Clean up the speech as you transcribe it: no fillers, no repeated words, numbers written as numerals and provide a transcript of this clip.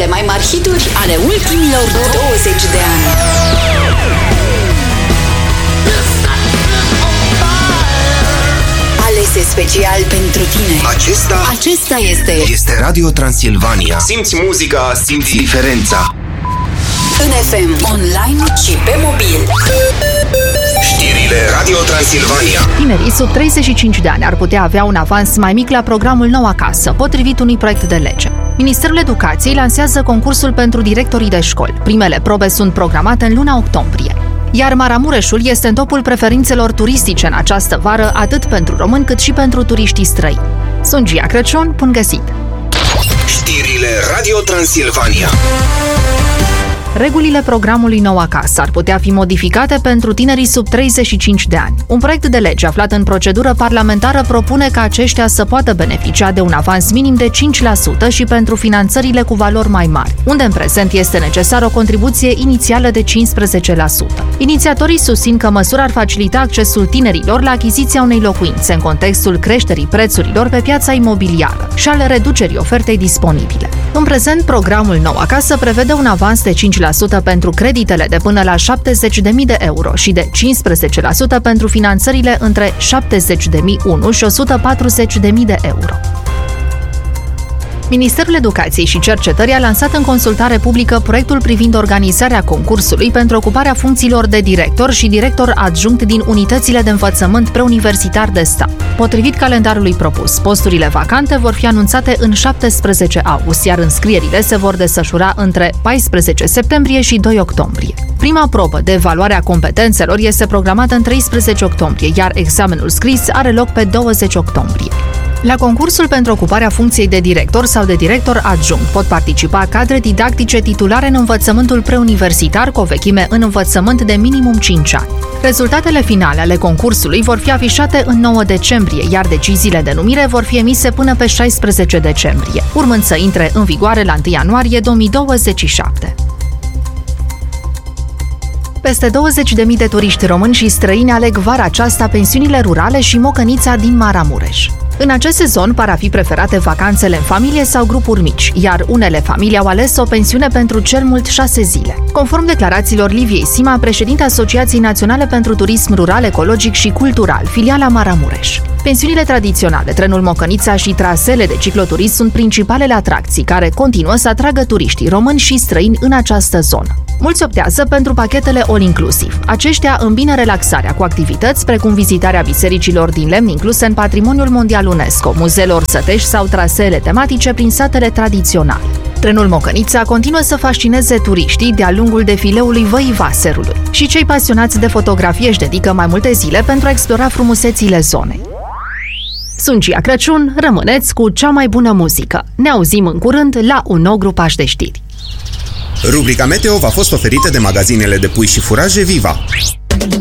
Cele mai mari hituri ale ultimilor 20 de ani. Alese special pentru tine. Acesta este Radio Transilvania. Simți muzica, simți diferența. în FM, online și pe mobil. Știrile Radio Transilvania. Tinerii sub 35 de ani ar putea avea un avans mai mic la programul Nou Acasă, potrivit unui proiect de lege. Ministerul Educației lansează concursul pentru directorii de școli. Primele probe sunt programate în luna octombrie. Iar Maramureșul este în topul preferințelor turistice în această vară, atât pentru români cât și pentru turiștii străini. Sunt Gia Crăciun, bun găsit! Știrile Radio Transilvania. Regulile programului Nou Acasă ar putea fi modificate pentru tinerii sub 35 de ani. Un proiect de lege aflat în procedură parlamentară propune ca aceștia să poată beneficia de un avans minim de 5% și pentru finanțările cu valori mai mari, unde în prezent este necesară o contribuție inițială de 15%. Inițiatorii susțin că măsura ar facilita accesul tinerilor la achiziția unei locuințe în contextul creșterii prețurilor pe piața imobiliară și al reducerii ofertei disponibile. În prezent, programul Nou Acasă prevede un avans de 5% pentru creditele de până la 70.000 de euro și de 15% pentru finanțările între 70.001 și 140.000 de euro. Ministerul Educației și Cercetării a lansat în consultare publică proiectul privind organizarea concursului pentru ocuparea funcțiilor de director și director adjunct din unitățile de învățământ preuniversitar de stat. Potrivit calendarului propus, posturile vacante vor fi anunțate în 17 august, iar înscrierile se vor desfășura între 14 septembrie și 2 octombrie. Prima probă de evaluare a competențelor este programată în 13 octombrie, iar examenul scris are loc pe 20 octombrie. La concursul pentru ocuparea funcției de director sau de director adjunct pot participa cadre didactice titulare în învățământul preuniversitar cu o vechime în învățământ de minimum 5 ani. Rezultatele finale ale concursului vor fi afișate în 9 decembrie, iar deciziile de numire vor fi emise până pe 16 decembrie, urmând să intre în vigoare la 1 ianuarie 2027. Peste 20.000 de turiști români și străini aleg vara aceasta pensiunile rurale și mocănița din Maramureș. În acest sezon par a fi preferate vacanțele în familie sau grupuri mici, iar unele familii au ales o pensiune pentru cel mult 6 zile. Conform declarațiilor Liviei Sima, președinta Asociației Naționale pentru Turism Rural, Ecologic și Cultural, filiala Maramureș. Pensiunile tradiționale, trenul Mocănița și trasele de cicloturism sunt principalele atracții care continuă să atragă turiștii români și străini în această zonă. Mulți optează pentru pachetele all-inclusiv. Aceștia îmbină relaxarea cu activități precum vizitarea bisericilor din lemn incluse în Patrimoniul Mondial UNESCO, muzeele orsătești sau traseele tematice prin satele tradiționale. Trenul Mocănița continuă să fascineze turiștii de-a lungul defileului Văii Vaserului și cei pasionați de fotografie își dedică mai multe zile pentru a explora frumusețile zonei. Sunt Gia Crăciun, rămâneți cu cea mai bună muzică. Ne auzim în curând la un nou grupaj de știri. Rubrica Meteo v-a fost oferită de magazinele de pui și furaje Viva.